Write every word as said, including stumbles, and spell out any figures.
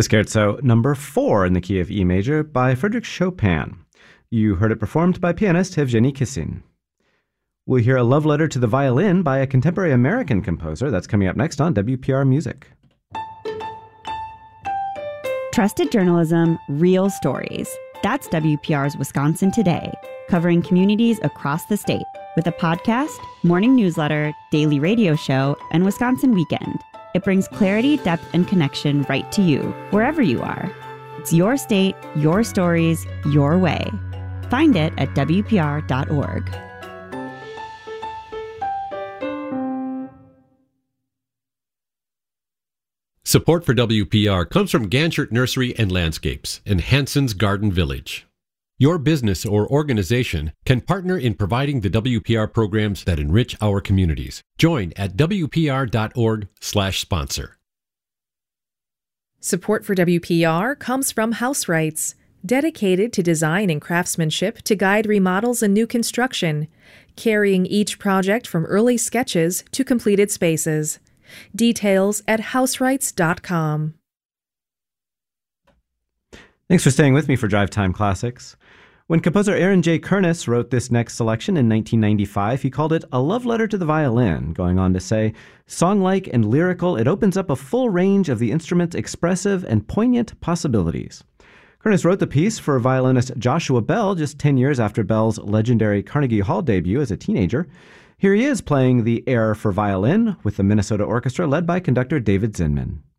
The Scherzo number four in the key of E major by Frédéric Chopin. You heard it performed by pianist Evgeny Kissin. We'll hear a love letter to the violin by a contemporary American composer. That's coming up next on W P R Music. Trusted journalism, real stories. That's W P R's Wisconsin Today, covering communities across the state with a podcast, morning newsletter, daily radio show, and Wisconsin Weekend. It brings clarity, depth, and connection right to you, wherever you are. It's your state, your stories, your way. Find it at W P R dot org. Support for W P R comes from Ganchert Nursery and Landscapes and Hanson's Garden Village. Your business or organization can partner in providing the W P R programs that enrich our communities. Join at W P R dot org slash sponsor. Support for W P R comes from House Rights, dedicated to design and craftsmanship to guide remodels and new construction, carrying each project from early sketches to completed spaces. Details at house rights dot com. Thanks for staying with me for Drive Time Classics. When composer Aaron J. Kernis wrote this next selection in nineteen ninety-five, he called it a love letter to the violin, going on to say, song-like and lyrical, it opens up a full range of the instrument's expressive and poignant possibilities. Kernis wrote the piece for violinist Joshua Bell just ten years after Bell's legendary Carnegie Hall debut as a teenager. Here he is playing the air for violin with the Minnesota Orchestra led by conductor David Zinman.